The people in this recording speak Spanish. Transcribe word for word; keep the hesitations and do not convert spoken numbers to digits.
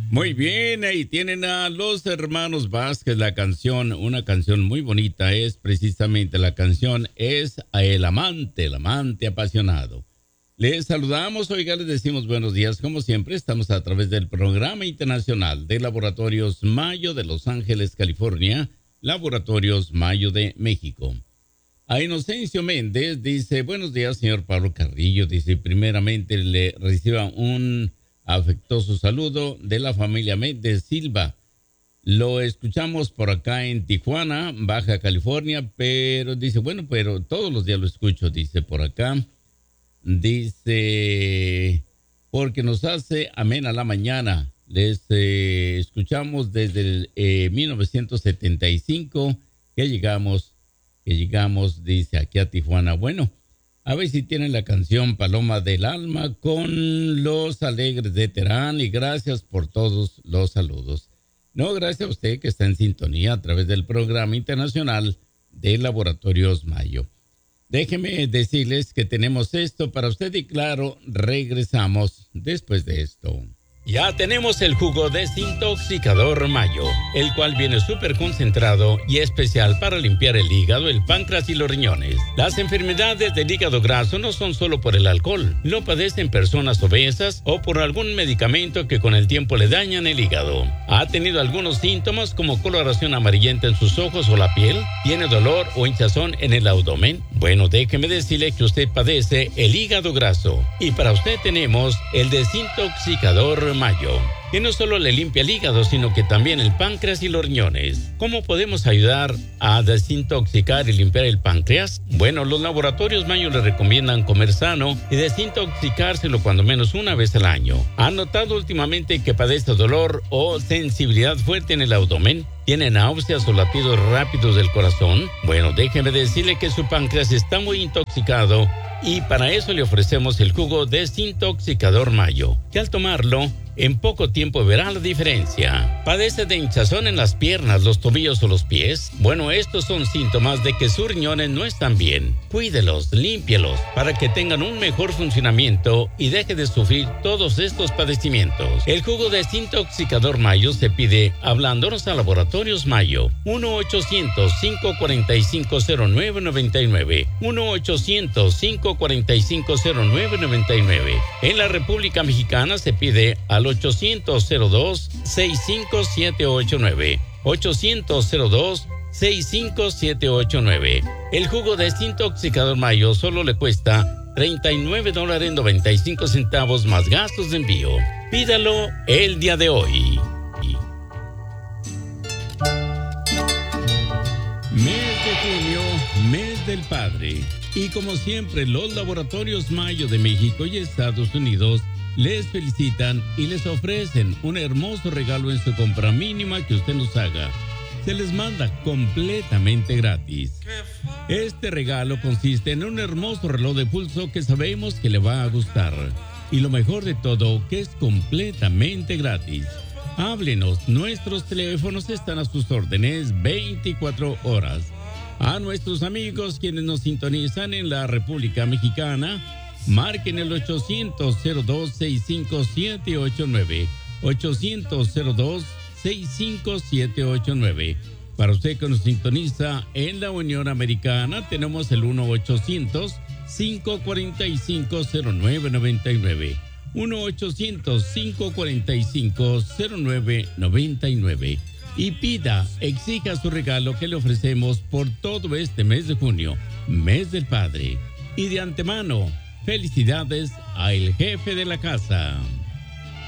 Muy bien, ahí tienen a los hermanos Vázquez, la canción, una canción muy bonita, es precisamente la canción, es a El Amante, el amante apasionado. Les saludamos, oiga, les decimos buenos días, como siempre, estamos a través del Programa Internacional de Laboratorios Mayo de Los Ángeles, California, Laboratorios Mayo de México. A Inocencio Méndez dice, buenos días, señor Pablo Carrillo, dice, primeramente le reciba un afectuoso saludo de la familia Méndez Silva. Lo escuchamos por acá en Tijuana, Baja California, pero dice, bueno, pero todos los días lo escucho, dice por acá. Dice, porque nos hace amena la mañana. Les eh, escuchamos desde el eh, mil novecientos setenta y cinco que llegamos, que llegamos, dice, aquí a Tijuana. Bueno, a ver si tienen la canción Paloma del Alma con Los Alegres de Terán y gracias por todos los saludos. No, gracias a usted que está en sintonía a través del Programa Internacional de Laboratorios Mayo. Déjeme decirles que tenemos esto para usted y claro, regresamos después de esto. Ya tenemos el jugo desintoxicador Mayo, el cual viene súper concentrado y especial para limpiar el hígado, el páncreas y los riñones. Las enfermedades del hígado graso no son solo por el alcohol, lo padecen personas obesas o por algún medicamento que con el tiempo le dañan el hígado. ¿Ha tenido algunos síntomas como coloración amarillenta en sus ojos o la piel? ¿Tiene dolor o hinchazón en el abdomen? Bueno, déjeme decirle que usted padece el hígado graso y para usted tenemos el desintoxicador Mayo, que no solo le limpia el hígado, sino que también el páncreas y los riñones. ¿Cómo podemos ayudar a desintoxicar y limpiar el páncreas? Bueno, los laboratorios Mayo le recomiendan comer sano y desintoxicárselo cuando menos una vez al año. ¿Han notado últimamente que padece dolor o sensibilidad fuerte en el abdomen? ¿Tiene náuseas o latidos rápidos del corazón? Bueno, déjeme decirle que su páncreas está muy intoxicado y para eso le ofrecemos el jugo desintoxicador Mayo, que al tomarlo, en poco tiempo verá la diferencia. ¿Padece de hinchazón en las piernas, los tobillos o los pies? Bueno, estos son síntomas de que sus riñones no están bien. Cuídelos, límpielos, para que tengan un mejor funcionamiento y deje de sufrir todos estos padecimientos. El jugo desintoxicador Mayo se pide hablándonos a Laboratorios Mayo. uno ochocientos, cinco cuatro cinco, cero nueve nueve nueve. uno ochocientos, cinco cuatro cinco, cero nueve nueve nueve. En la República Mexicana se pide al ochocientos cero dos, sesenta y cinco siete ocho nueve. ochocientos cero dos, sesenta y cinco siete ocho nueve. El jugo desintoxicador Mayo solo le cuesta treinta y nueve dólares noventa y cinco centavos más gastos de envío. Pídalo el día de hoy. Mes de junio, mes del padre. Y como siempre, los laboratorios Mayo de México y Estados Unidos les felicitan y les ofrecen un hermoso regalo en su compra mínima que usted nos haga. Se les manda completamente gratis. Este regalo consiste en un hermoso reloj de pulso que sabemos que le va a gustar. Y lo mejor de todo, que es completamente gratis. Háblenos, nuestros teléfonos están a sus órdenes veinticuatro horas. A nuestros amigos quienes nos sintonizan en la República Mexicana, marquen el ochocientos, cero dos, sesenta y cinco siete ocho nueve. ochocientos, cero dos, sesenta y cinco siete ocho nueve. Para usted que nos sintoniza en la Unión Americana, tenemos el uno ochocientos, cinco cuatro cinco, cero nueve nueve nueve. uno ochocientos, cinco cuatro cinco, cero nueve nueve nueve. Y pida, exija su regalo que le ofrecemos por todo este mes de junio, mes del padre. Y de antemano, felicidades al jefe de la casa.